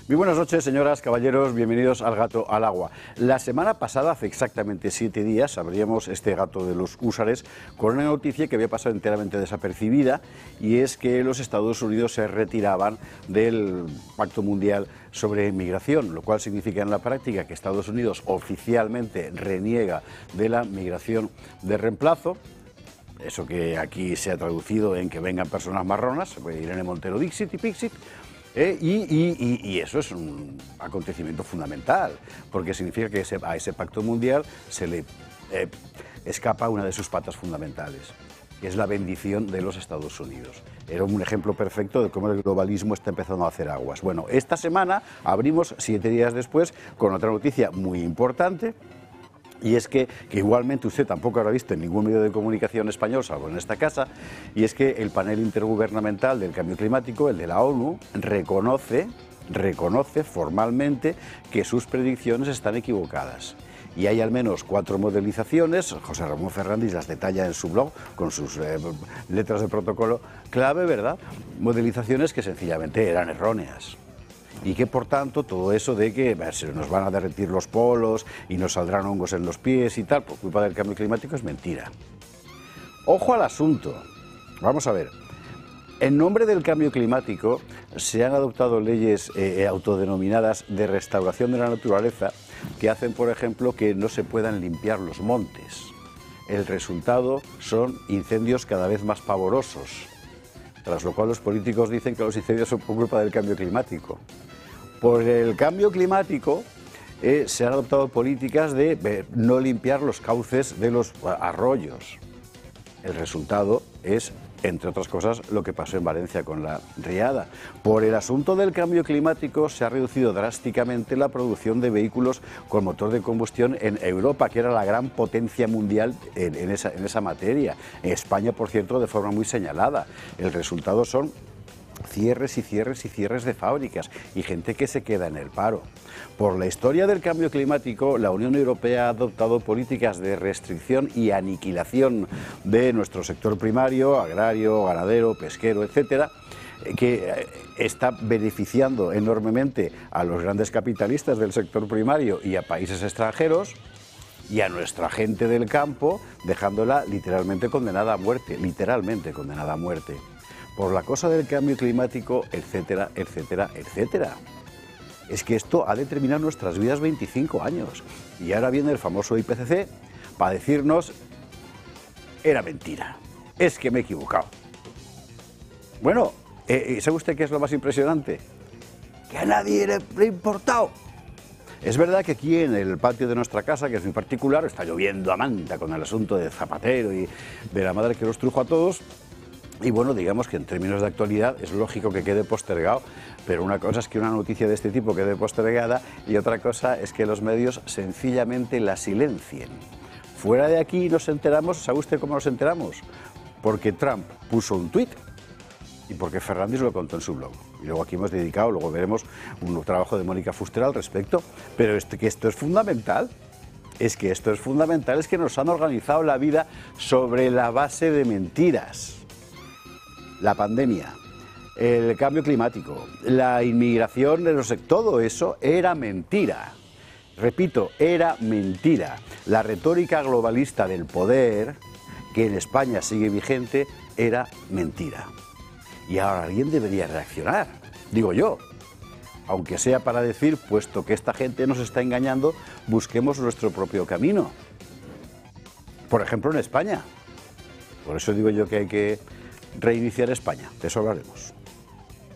Muy buenas noches, señoras, caballeros, bienvenidos al Gato al Agua. La semana pasada, hace exactamente 7 días, abríamos este gato de los húsares con una noticia que había pasado enteramente desapercibida, y es que los Estados Unidos se retiraban del Pacto Mundial sobre Migración, lo cual significa en la práctica que Estados Unidos oficialmente reniega de la migración de reemplazo. Eso que aquí se ha traducido en que vengan personas marronas, Irene Montero Dixit y Pixit. Y eso es un acontecimiento fundamental, porque significa que a ese pacto mundial se le escapa una de sus patas fundamentales, que es la bendición de los Estados Unidos. Era un ejemplo perfecto de cómo el globalismo está empezando a hacer aguas. Bueno, esta semana abrimos 7 días después con otra noticia muy importante. Y es que igualmente usted tampoco habrá visto en ningún medio de comunicación español, salvo en esta casa, y es que el panel intergubernamental del cambio climático, el de la ONU, reconoce formalmente que sus predicciones están equivocadas. Y hay al menos 4 modelizaciones, José Ramón Fernández las detalla en su blog con sus letras de protocolo clave, ¿verdad? Modelizaciones que sencillamente eran erróneas. Y que por tanto todo eso de que se nos van a derretir los polos y nos saldrán hongos en los pies y tal por culpa del cambio climático es mentira. Ojo al asunto, vamos a ver. En nombre del cambio climático se han adoptado leyes autodenominadas de restauración de la naturaleza que hacen, por ejemplo, que no se puedan limpiar los montes. El resultado son incendios cada vez más pavorosos, tras lo cual los políticos dicen que los incendios son por culpa del cambio climático. Por el cambio climático se han adoptado políticas de no limpiar los cauces de los arroyos. El resultado es, entre otras cosas, lo que pasó en Valencia con la riada. Por el asunto del cambio climático se ha reducido drásticamente la producción de vehículos con motor de combustión en Europa, que era la gran potencia mundial en esa materia. En España, por cierto, de forma muy señalada. El resultado son cierres y cierres y cierres de fábricas y gente que se queda en el paro. Por la historia del cambio climático, la Unión Europea ha adoptado políticas de restricción y aniquilación de nuestro sector primario, agrario, ganadero, pesquero, etcétera, que está beneficiando enormemente a los grandes capitalistas del sector primario y a países extranjeros, y a nuestra gente del campo, dejándola literalmente condenada a muerte, por la cosa del cambio climático, etcétera, etcétera, etcétera. Es que esto ha determinado nuestras vidas 25 años. Y ahora viene el famoso IPCC para decirnos, era mentira, es que me he equivocado. Bueno, ¿sabe usted qué es lo más impresionante? Que a nadie le ha importado. Es verdad que aquí en el patio de nuestra casa, que es muy particular, está lloviendo a manta con el asunto de Zapatero y de la madre que los trujo a todos. Y bueno, digamos que en términos de actualidad es lógico que quede postergado, pero una cosa es que una noticia de este tipo quede postergada y otra cosa es que los medios sencillamente la silencien. Fuera de aquí nos enteramos, ¿sabe usted cómo nos enteramos? Porque Trump puso un tuit y porque Fernández lo contó en su blog. Y luego aquí hemos dedicado, luego veremos un trabajo de Mónica Fuster al respecto, pero que esto es fundamental. Es que esto es fundamental, es que nos han organizado la vida sobre la base de mentiras. La pandemia, el cambio climático, la inmigración, todo eso era mentira. Repito, era mentira. La retórica globalista del poder, que en España sigue vigente, era mentira. Y ahora alguien debería reaccionar, digo yo. Aunque sea para decir, puesto que esta gente nos está engañando, busquemos nuestro propio camino. Por ejemplo, en España. Por eso digo yo que hay que reiniciar España. De eso hablaremos.